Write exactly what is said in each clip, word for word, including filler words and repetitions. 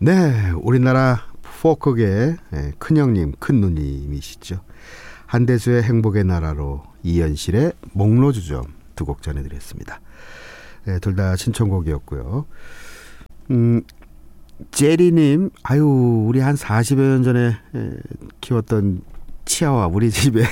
네, 우리나라 포크계의 큰형님, 큰누님이시죠. 한대수의 행복의 나라로, 이현실의 목로주점 두 곡 전해드렸습니다. 네, 둘 다 신청곡이었고요. 음, 제리님, 아유, 우리 한 사십여 년 전에 키웠던 치아와 우리 집에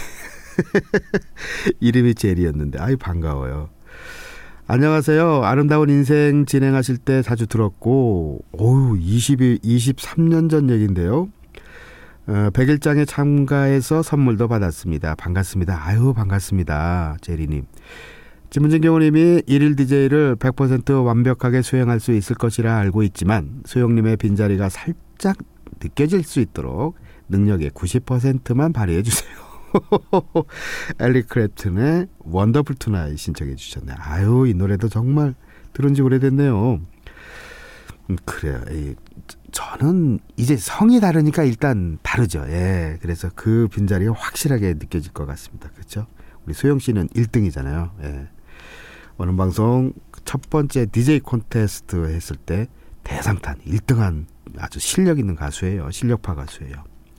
이름이 제리였는데, 아유, 반가워요. 안녕하세요. 아름다운 인생 진행하실 때 자주 들었고, 오우, 이십, 이십삼 년 전 얘기인데요. 어, 백일장에 참가해서 선물도 받았습니다. 반갑습니다. 아유, 반갑습니다. 제리님. 지문진경호님이 일일 디제이를 백 퍼센트 완벽하게 수행할 수 있을 것이라 알고 있지만 소영님의 빈자리가 살짝 느껴질 수 있도록 능력의 구십 퍼센트만 발휘해 주세요. 엘리 크랩튼의 원더풀 투나잇 신청해 주셨네요. 아유, 이 노래도 정말 들은 지 오래됐네요. 음, 그래요. 이, 저는 이제 성이 다르니까 일단 다르죠. 예, 그래서 그 빈자리가 확실하게 느껴질 것 같습니다. 그렇죠? 우리 소영 씨는 일 등이잖아요. 예. 어느 방송 첫 번째 디제이 콘테스트 했을 때 대상탄 일 등한 아주 실력 있는 가수예요. 실력파 가수예요.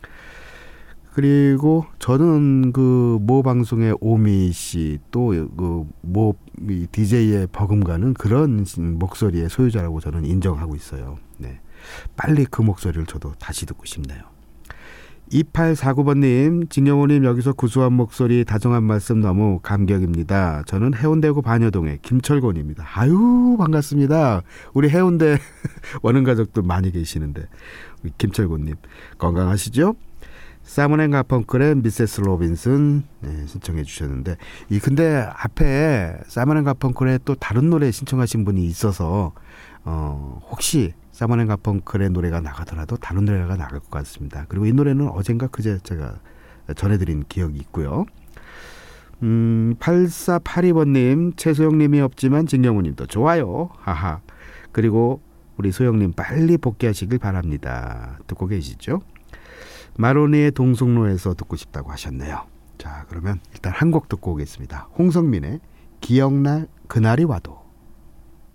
그리고 저는 그 모 방송의 오미 씨 또 그 모 디제이의 버금가는 그런 목소리의 소유자라고 저는 인정하고 있어요. 네. 빨리 그 목소리를 저도 다시 듣고 싶네요. 이팔사구 번님, 진경호님 여기서 구수한 목소리, 다정한 말씀 너무 감격입니다. 저는 해운대구 반여동의 김철곤입니다. 아유, 반갑습니다. 우리 해운대 원흥 가족들 많이 계시는데 우리 김철곤님 건강하시죠? 사먼 앤 가펑클의 미세스 로빈슨 네, 신청해 주셨는데, 이 근데 앞에 사먼 앤 가펑클의 또 다른 노래 신청하신 분이 있어서 어, 혹시 사먼 앤 가펑클의 노래가 나가더라도 다른 노래가 나갈 것 같습니다. 그리고 이 노래는 어젠가 그제 제가 전해드린 기억이 있고요. 음, 팔사팔이 번님, 최소영님이 없지만 진경우님도 좋아요. 하하. 그리고 우리 소영님 빨리 복귀하시길 바랍니다. 듣고 계시죠? 마로니의 동성로에서 듣고 싶다고 하셨네요. 자, 그러면 일단 한 곡 듣고 오겠습니다. 홍성민의 기억날 그날이 와도.